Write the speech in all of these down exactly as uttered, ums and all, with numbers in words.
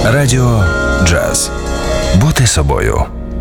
Радіо Джаз. Бути собою.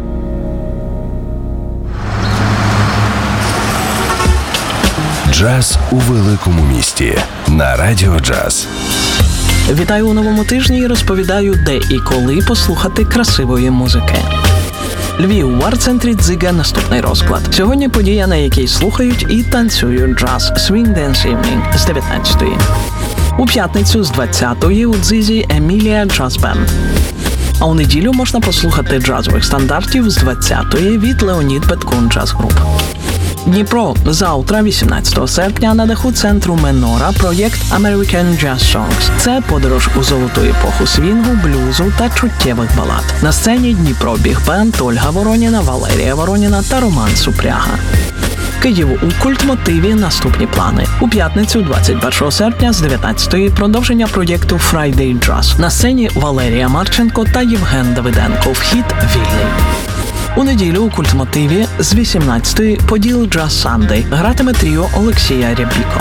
Джаз у великому місті на Радіо Джаз. Вітаю у новому тижні і розповідаю, де і коли послухати красивої музики. Львів, в арт-центрі Дзига наступний розклад. Сьогодні подія, на якій слухають і танцюють джаз Swing Dance Evening з дев'ятнадцятої. У п'ятницю з двадцятої у Дзизі Емілія Джаз Бенд. А у неділю можна послухати джазових стандартів з двадцятої від Леонід Петкун Джаз Груп. Дніпро. Завтра, вісімнадцятого серпня, на даху центру Менора проєкт American Jazz Songs. Це подорож у золоту епоху свінгу, блюзу та чуттєвих балад. На сцені Дніпро Біг-бенд, Ольга Вороніна, Валерія Вороніна та Роман Супряга. Київ у культмотиві наступні плани. У п'ятницю, двадцять першого серпня, з дев'ятнадцятої продовження проєкту Friday Jazz. На сцені Валерія Марченко та Євген Давиденко. Вхід вільний. У неділю у культмотиві з вісімнадцятої Поділ Джаз Сандей гратиме тріо Олексія Рябіко.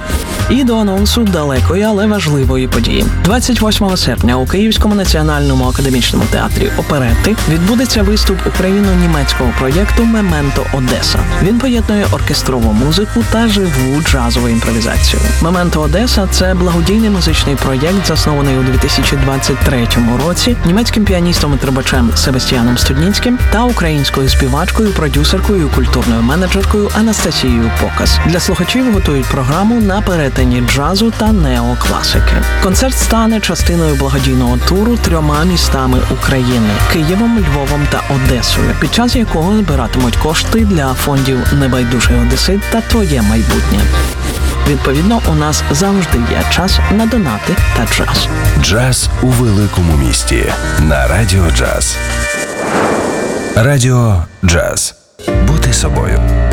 І до анонсу далекої, але важливої події. двадцять восьмого серпня у Київському національному академічному театрі оперетти відбудеться виступ україно-німецького проєкту «Мементо Одеса». Він поєднує оркестрову музику та живу джазову імпровізацію. «Мементо Одеса» – це благодійний музичний проєкт, заснований у дві тисячі двадцять третьому році німецьким піаністом і трубачем Себастьяном Студніцьким та українською співачкою, продюсеркою і культурною менеджеркою Анастасією Покас. Для слухачів готують програму на перетині джазу та неокласики. Концерт стане частиною благодійного туру трьома містами України – Києвом, Львовом та Одесою, під час якого збиратимуть кошти для фондів «Небайдужий одесит» та «Твоє майбутнє». Відповідно, у нас завжди є час на донати та джаз. Джаз у великому місті на Радіо Джаз. Радіо Джаз. Бути собою.